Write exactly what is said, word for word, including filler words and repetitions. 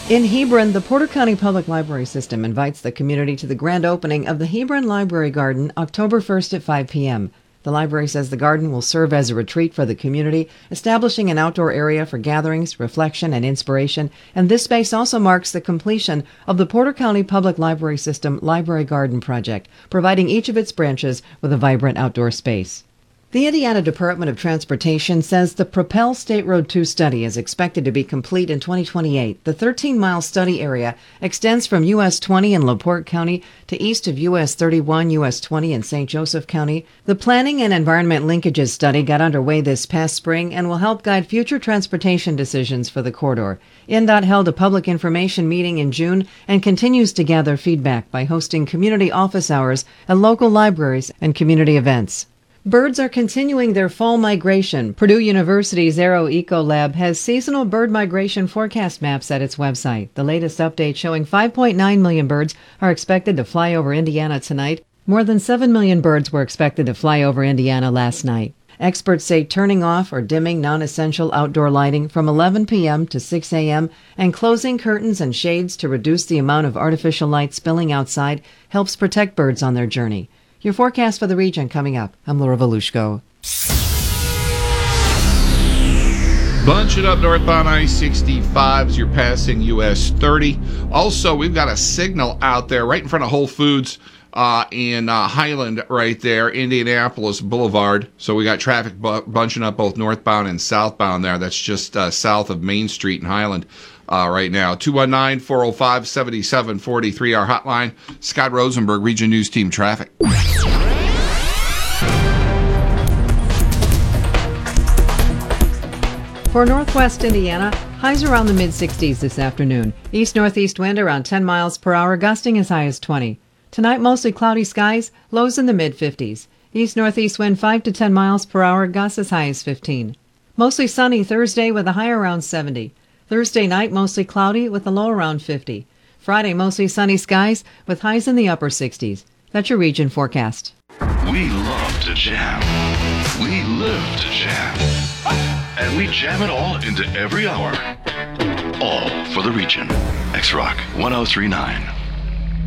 In Hebron, the Porter County Public Library System invites the community to the grand opening of the Hebron Library Garden October first at five p.m. The library says the garden will serve as a retreat for the community, establishing an outdoor area for gatherings, reflection, and inspiration, and this space also marks the completion of the Porter County Public Library System Library Garden Project, providing each of its branches with a vibrant outdoor space. The Indiana Department of Transportation says the Propel State Road two study is expected to be complete in twenty twenty-eight. The thirteen-mile study area extends from U S twenty in LaPorte County to east of U S thirty-one, U S twenty in Saint Joseph County. The Planning and Environment Linkages study got underway this past spring and will help guide future transportation decisions for the corridor. N D O T held a public information meeting in June and continues to gather feedback by hosting community office hours at local libraries and community events. Birds are continuing their fall migration. Purdue University's Aero Eco Lab has seasonal bird migration forecast maps at its website. The latest update showing five point nine million birds are expected to fly over Indiana tonight. More than seven million birds were expected to fly over Indiana last night. Experts say turning off or dimming non-essential outdoor lighting from eleven p.m. to six a.m. and closing curtains and shades to reduce the amount of artificial light spilling outside helps protect birds on their journey. Your forecast for the region coming up. I'm Laura Volushko. Bunching up northbound I sixty-five as you're passing U S thirty. Also, we've got a signal out there right in front of Whole Foods uh, in uh, Highland right there, Indianapolis Boulevard. So we got traffic bu- bunching up both northbound and southbound there. That's just uh, south of Main Street in Highland. Uh, right now, two one nine, four oh five, seven seven four three, our hotline. Scott Rosenberg, Region News Team Traffic. For northwest Indiana, highs around the mid-sixties this afternoon. East-northeast wind around ten miles per hour, gusting as high as twenty. Tonight, mostly cloudy skies, lows in the mid-fifties. East-northeast wind five to ten miles per hour, gusts as high as fifteen. Mostly sunny Thursday with a high around seventy. Thursday night, mostly cloudy with a low around fifty. Friday, mostly sunny skies with highs in the upper sixties. That's your region forecast. We love to jam. We live to jam. And we jam it all into every hour. All for the region. X-Rock one oh three point nine.